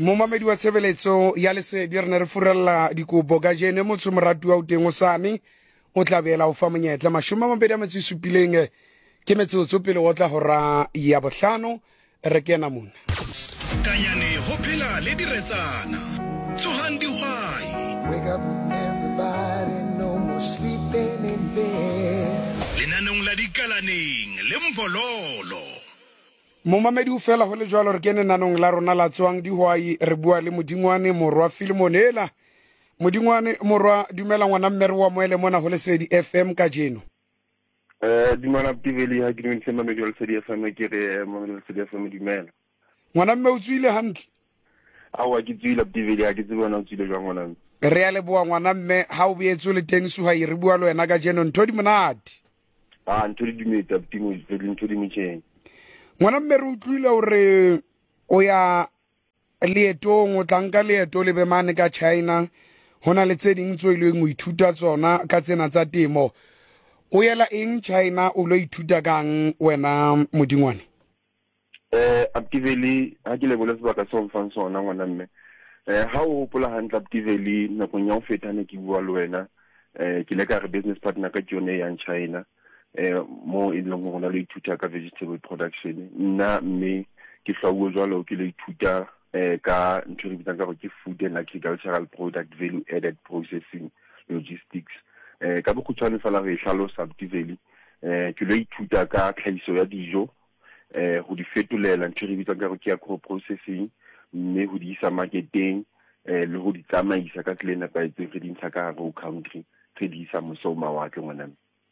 Momamedi wa tshebeletso ya Lesedi re ne re furella dikopo ka jene motho moratu wa uteng o sane o tla beela o fa monyetla 27 ke metsotso pele o tla hora ya bohlano re kena mona Kanyane ho phela le diretsana tsohang dihwai. Wake up everybody, no more sleeping in bed. Lenanong la dikalaneng le mvololo. Momamedi o fela ho le jwalo re kene nanong la rona la tswang dihwai re bua le Modingwane morwa Filimonela. Modingwane morwa dumela ngwana mmere wa moele mona ho Lesedi FM ka jeno. Dumela Ptiveli ha ke dimetse mamedi wa Lesedi FM ke re mamedi wa Lesedi FM dumela. Ngwana mme o tswile hantle. Awa ke tswile Ptiveli ha ke tsebana o tswile jwang ngwana. Re ya le bua ngwana mme ha o boetse le teng suhai re bua le wena ka jeno ntho di monate. Ntho di dumetse Ptiveli ntho di metjeng. Ngwana mme re utlwile hore o ya leetong o tlanka leeto le be mane ka China hona le tse ding tso ileng o ithuta tsona ka tsena tsa temo o yela eng China o lo ithuta kang wena Modingwane? Ptiveli ha ke le bola sebaka se mfang sona ngwana mme ha o hopola hantle Ptiveli nakong ya ho fetane ke bua le wena ke le ka re business partner ka yone ya China mo e leng hore na le ithuta ka vegetable production nna mme ke hlabuwe jwalo ke le ithuta ka ntho re bitsa ka ke food and agricultural product value added processing logistics ka bokgutshwane fela re hlalosa Ptiveli ke le ithuta ka tlhahiso ya dijo ho di fetolela ntho re bitsa ka ke agro processing mme ho di isa marketing le ho di tsamaisa ka tsela e nepahetseng re di ntsha ka hare country re di isa mose mawatle ngwana.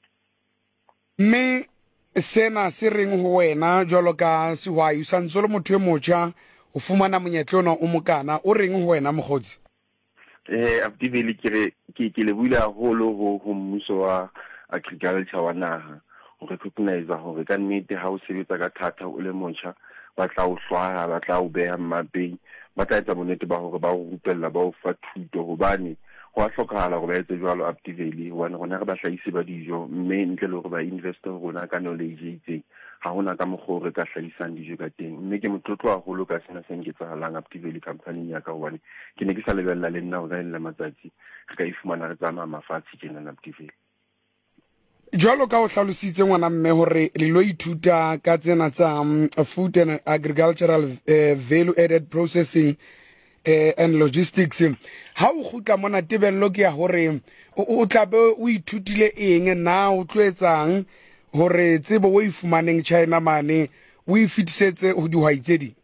Mme sena se reng ho wena jwalo ka sehwai o santse le motho e motjha o fumana monyetla ona o mokana o reng ho wena mokgotsi? Ptiveli ke le buile haholo ho mmuso wa agriculture wa naha ho recognize hore ka nnete ha o sebetsa ka thata o le motjha ba tla o hlwaha ba tla o beha mmapeng ba tla etsa bonnete ba hore ba o rupella ba o fa thuto hobane ho a hlokahala hore ba etse jwalo Ptiveli hobane rona re ba hlahise ba dijo mme ntle le hore ba investor rona ka knowledge e itseng ha hona ka mokgwa re ka hlahisang dijo ka teng mme ke motlotlo haholo ka sena se nketsahalang Ptiveli company ya ka hobane ke ne ke sa lebella le nna hore le matsatsi re ka ifumana re tsamaya mafatshe tjena Ptiveli. Jwalo ka o hlalositse ngwana mme hore le lo ithuta ka tsena tsa food and agricultural value added processing and logistics ha o gutla mona tebello ke ya hore o tlabe o ithutile eng na o tloetsang hore tsebo o ifumaneng China mane o ifitisetse ho dihwai tse di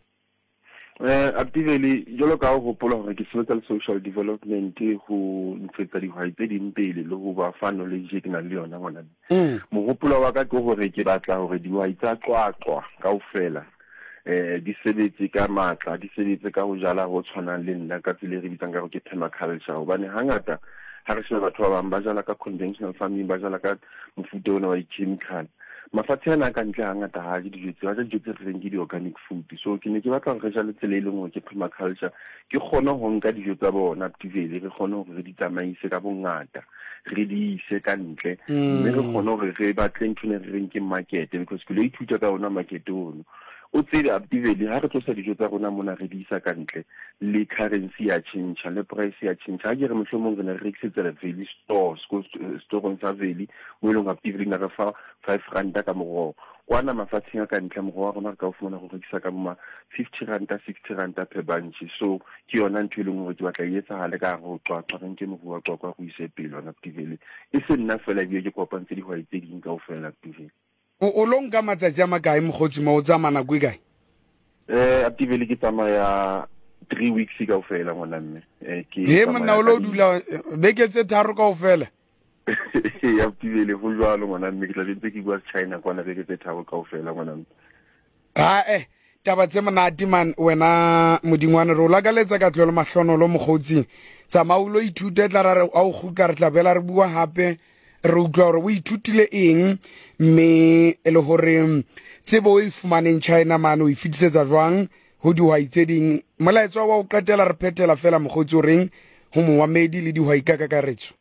Ptiveli jolo ka ho hopola hore ke sebetsa le social development ho ntsetsa dihwai tse ding pele le ho ba fa knowledge ke na le yona ngwana. Mohopolo wa ka ke hore ke batla hore dihwai tsa qwaqwa kaofela di sebetse ka matla di sebetse ka ho jala ho tshwanang le nna ka tsile re bitsang ka ke permaculture hobane hangata ha re sheba batho ba bang ba jala ka conventional farming ba jala ka mofuta ona wa chemical mafatshe ana ka ntle hangata ha di dijo tse re reng ke di-organic food so ke ne ke batla hore re jale tsela e leng hore ke permaculture ke kgone ho nka dijo tsa bona Ptiveli re kgone hore re di tsamaise ka bongata re di ise ka ntle mme re kgone hore re batle ntho ne re reng ke market because ke le ithuta ka ona market ono o tsebe Ptiveli ha re tlosa dijo tsa rona mona re di isa ka ntle le currency ya change le price ya change ha ke re mohlomong re ne re rekisetse le value stores store sa value mo ileng Ptiveli na re fa 5 rand ka moroho kwana mafatsheng a ka ntle moroho wa rona re ka o fumana go rekisa ka boma 50 rand 60 rand per bunch so ke yona ntho e leng hore ke batla e etsagale ka go qwaqwa re nke moruo wa qwaqwa go ise pele ona Ptiveli e se nna fela e ke kopantse dihwai tse ding kaofela Ptiveli. o lo nka matsatsi a makae mogotsi mo o tsamana go kae? Ptiveli ke tsamaya 3 weeks kaofela ngwana mme he monna o lo dula beke tse tharo kaofela ya Ptiveli go jwalo ngwana mme ke tla ntse ke bua China kwana beke tse tharo kaofela ngwana mme taba tse monate man wena Modingwane re o lakaletsa ka tlholo mahlonolo mogotsi tsamaya o lo ithuta tla ra a o gutla re tla bela re bua hape re utlwa hore o ithutile eng mme le hore tsebo o ifumaneng China mane o ifitisetsa jwang ho dihwai tse ding molaetsa wa o qetela re phethela fela mogotsi o reng ho moamedi le dihwai ka kakaretso?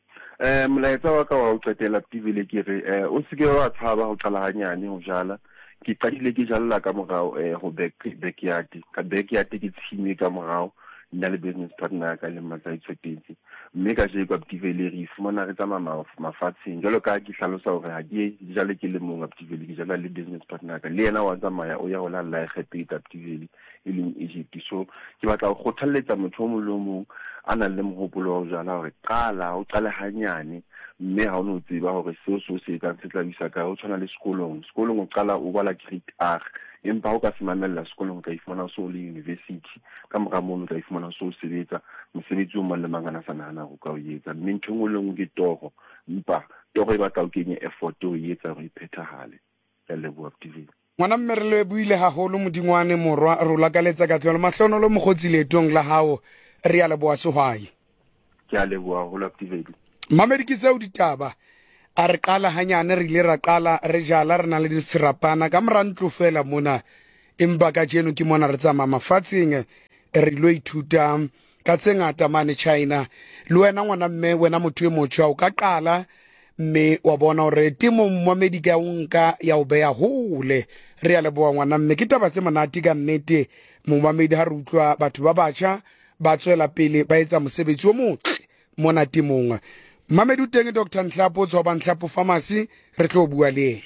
Molaetsa wa ka wa o qetela Ptiveli ke re o se ke wa tshaba ho qala hanyane ho jala ke qadile ke jalla ka morao ho backyard ka backyard ke tshime ka morao nna le business partner ka le Matsai Tshotetse mme ka je kwa Ptivele re fumana re tsamaya mafatsheng jalo ka ke hlalosa hore ha ke jale ke le mong Ptivele ke jala le business partner ka le yena wa tsamaya o ya ho la kgepe ka Ptivele e leng Egypt so ke batla go kgothaletsa motho o mong a nang le mohopolo wa jala hore o qale hanyane mme ha o no tseba hore seo se etsang se tla bisa ka o tshwana le sekolong o qala o bala grade R empa o ka se mamella sekolong ka ifumana so le university ka mora moo ka ifumana so sebetsa mosebetsi o mang le mangana sa nahana go ka o etsa mme ntho ngwe le ngwe ke toro empa toro e batla o kenye effort o etsa go iphethahale ka leboa Ptivele ngwana mme re le buile haholo modingwane morwa ro lakaletsa ka tlolo mahlono lo mogotsi letong la hao re ya leboa sehwai ke a leboa go la Ptivele mamedi ke tseo ditaba a re qala hanyane re ile ra qala re jala re na le diserapana ka morantlo fela mona empa ka jeno ke mona re tsamaya mafatsheng re lo ithuta ka tse ngata mane China le wena ngwana mme wena motho e motjha o ka qala mme wa bona hore temo mmamedi ka unka ya o beya hole re ya leboa ngwana mme ke taba tse monate ka nnete momamedi ha re utlwa batho ba batjha ba tswela pele ba etsa mosebetsi o motle mona temong mamedi o teng Dr Nhlapo Tshoba Nhlapo Pharmacy re tlo bua le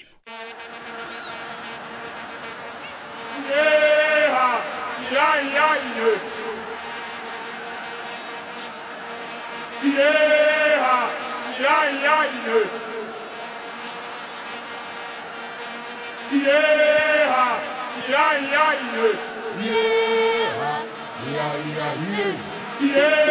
Yeah.